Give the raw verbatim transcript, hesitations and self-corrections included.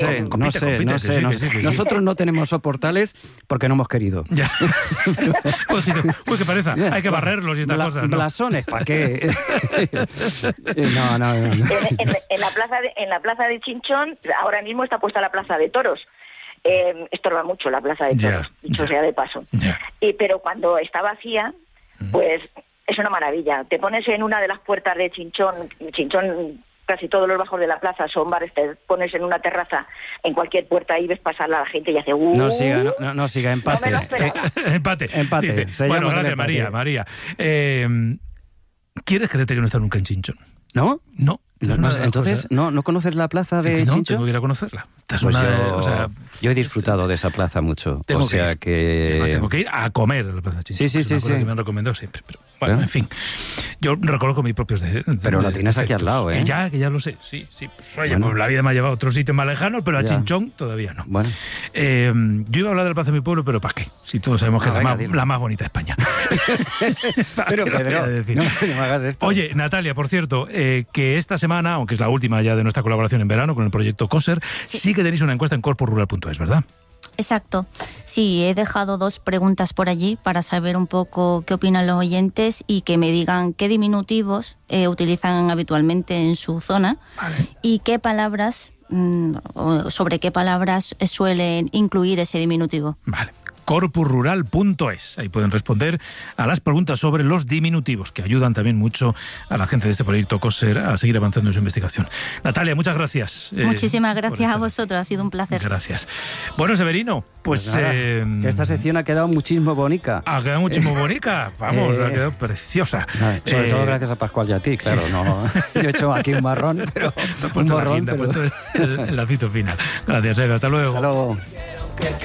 compite, no compite, sé, compite, no que sé, sí, no que sé. sí, que sí. Nosotros no tenemos soportales porque no hemos querido. Ya. Pues dices, uy, qué pereza, hay que barrerlos y estas Bla- cosas, ¿no? Blasones, ¿para qué? no, no, no. no. En, en- en la plaza de, en la plaza de Chinchón, ahora mismo está puesta la plaza de toros. Eh, estorba mucho la plaza de Ya, toros, dicho ya. sea de paso. Ya. Y, pero cuando está vacía, pues es una maravilla. Te pones en una de las puertas de Chinchón, Chinchón, casi todos los bajos de la plaza son bares, te pones en una terraza, en cualquier puerta y ves pasar a la gente y hace ¡uh! No siga, no, no, no siga, empate. No me lo esperaba. Eh, Empate. Empate. Dice. Sellamos Bueno, el gracias, empate. María. María. Eh, ¿Quieres creerte que no está nunca en Chinchón? ¿No? No. No, Es no una sé, de las entonces, cosas- ¿no, ¿no conoces la plaza de Es que no, Chinchón? tengo que ir a conocerla. Esta es Pues una de- yo, o sea, yo he disfrutado de esa plaza mucho. Tengo o sea que... Además, tengo que ir a comer a la Plaza Chinchón. Sí, sí, que es una sí, cosa sí. que me han recomendado siempre. Pero, bueno, ¿Eh? en fin. Yo reconozco mis propios de, de- Pero lo de tienes aquí al defectos. lado, ¿eh? Que ya, que ya lo sé. Sí, sí. Pues, oye, Bueno. pues la vida me ha llevado a otros sitios más lejanos, pero a Ya. Chinchón todavía no. Bueno, Eh, yo iba a hablar del Plaza de mi pueblo, pero ¿para qué? Si todos sabemos que Ah, es la, venga, más, dilo. la más bonita de España. pero ¿Qué voy a Pedro, decir? no, no me hagas esto. Oye, Natalia, por cierto, eh, que esta semana, aunque es la última ya de nuestra colaboración en verano con el proyecto COSER, sí, sí que tenéis una encuesta en corpo rural punto es, ¿verdad? Exacto. Sí, he dejado dos preguntas por allí para saber un poco qué opinan los oyentes y que me digan qué diminutivos eh, utilizan habitualmente en su zona Vale. y qué palabras, mm, o sobre qué palabras suelen incluir ese diminutivo. Vale. corpus rural punto es. Ahí pueden responder a las preguntas sobre los diminutivos, que ayudan también mucho a la gente de este proyecto COSER a seguir avanzando en su investigación. Natalia, muchas gracias. eh, Muchísimas por gracias a estar- vosotros, ha sido un placer. Gracias. Bueno, Severino, pues... Pues nada, eh, que esta sección ha quedado muchísimo bonita. ha quedado mucho muy bonita. Vamos, Eh, ha quedado preciosa. Ah, sobre Eh, todo gracias a Pascual y a ti, claro. No, yo he hecho aquí un marrón, pero te ha un puesto la morrón. guinda, ha pero- puesto el, el lacito final. Gracias, Eva. Hasta luego. Hasta luego.